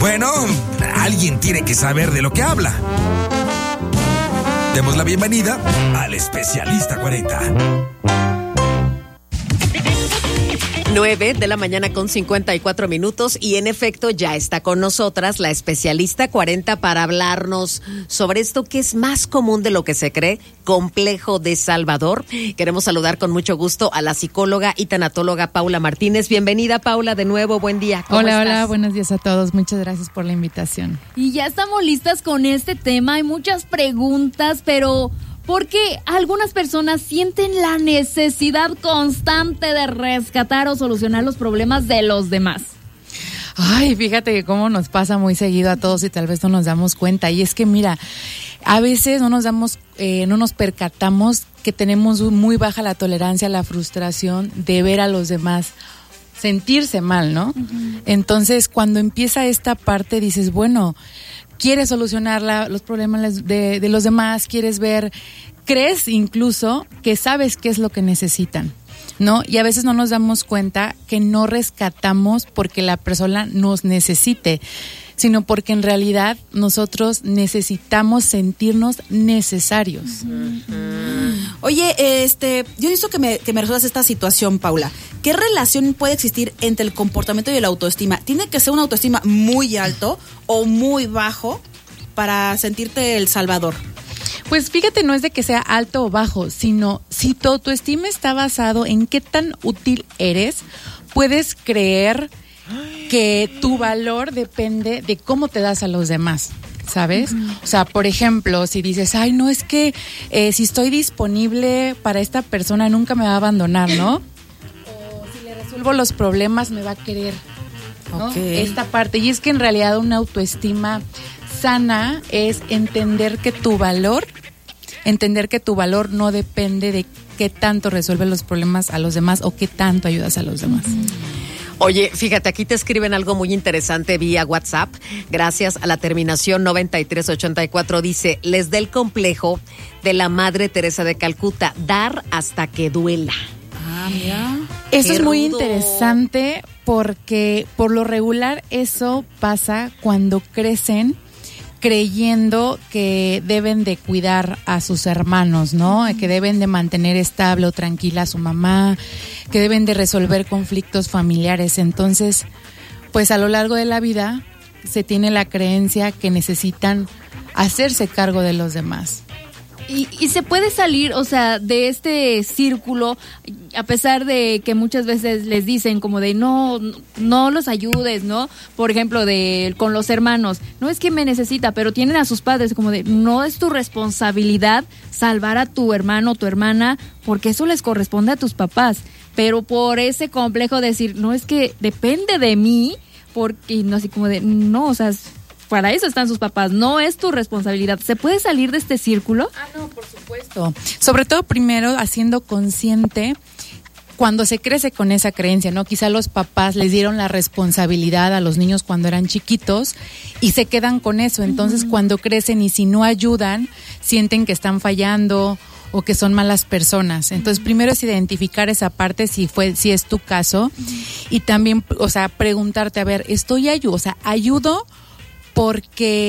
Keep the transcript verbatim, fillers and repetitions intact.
Bueno, alguien tiene que saber de lo que habla. Demos la bienvenida al Especialista cuarenta. nueve de la mañana con cincuenta y cuatro minutos y en efecto ya está con nosotras la Especialista cuarenta para hablarnos sobre esto que es más común de lo que se cree, complejo de Salvador. Queremos saludar con mucho gusto a la psicóloga y tanatóloga Paula Martínez. Bienvenida, Paula, de nuevo, buen día. ¿Cómo hola, estás? Hola, buenos días a todos. Muchas gracias por la invitación. Y ya estamos listas con este tema. Hay muchas preguntas, pero ¿por qué algunas personas sienten la necesidad constante de rescatar o solucionar los problemas de los demás? Ay, fíjate que cómo nos pasa muy seguido a todos y tal vez no nos damos cuenta. Y es que mira, a veces no nos damos, eh, no nos percatamos que tenemos muy baja la tolerancia a la frustración de ver a los demás sentirse mal, ¿no? Uh-huh. Entonces, cuando empieza esta parte, dices, bueno, quieres solucionar la, los problemas de, de los demás, quieres ver, crees incluso que sabes qué es lo que necesitan, ¿no? Y a veces no nos damos cuenta que no rescatamos porque la persona nos necesite, sino porque en realidad nosotros necesitamos sentirnos necesarios. Uh-huh. Oye, este, yo necesito que me, que me resuelvas esta situación, Paula. ¿Qué relación puede existir entre el comportamiento y la autoestima? ¿Tiene que ser una autoestima muy alto o muy bajo para sentirte el salvador? Pues fíjate, no es de que sea alto o bajo, sino si tu autoestima está basado en qué tan útil eres, puedes creer que tu valor depende de cómo te das a los demás, ¿sabes? Uh-huh. O sea, por ejemplo, si dices, ay, no, es que eh, si estoy disponible para esta persona nunca me va a abandonar, ¿no? O si le resuelvo los problemas me va a querer, ¿no? Okay. Esta parte. Y es que en realidad una autoestima sana es entender que tu valor, entender que tu valor no depende de qué tanto resuelves los problemas a los demás o qué tanto ayudas a los demás. Uh-huh. Oye, fíjate, aquí te escriben algo muy interesante vía WhatsApp. Gracias a la terminación noventa y tres ochenta y cuatro. Dice, les da el complejo de la Madre Teresa de Calcuta, dar hasta que duela. Ah, mira. Eso Qué es muy rudo. interesante porque por lo regular eso pasa cuando crecen creyendo que deben de cuidar a sus hermanos, ¿no? Que deben de mantener estable o tranquila a su mamá, que deben de resolver conflictos familiares. Entonces, pues a lo largo de la vida se tiene la creencia que necesitan hacerse cargo de los demás. Y, y se puede salir, o sea, de este círculo, a pesar de que muchas veces les dicen como de no, no los ayudes, ¿no? Por ejemplo, de con los hermanos, no es que me necesita, pero tienen a sus padres como de no es tu responsabilidad salvar a tu hermano o tu hermana, porque eso les corresponde a tus papás. Pero por ese complejo de decir, no es que depende de mí, porque no así como de no, o sea, para eso están sus papás, no es tu responsabilidad. ¿Se puede salir de este círculo? Ah, no, por supuesto. Sobre todo primero haciendo consciente cuando se crece con esa creencia, ¿no? Quizá los papás les dieron la responsabilidad a los niños cuando eran chiquitos y se quedan con eso. Entonces, uh-huh. cuando crecen y si no ayudan, sienten que están fallando o que son malas personas. Entonces, primero es identificar esa parte si fue si es tu caso uh-huh. y también, o sea, preguntarte, a ver, estoy ayudo, o sea, ayudo porque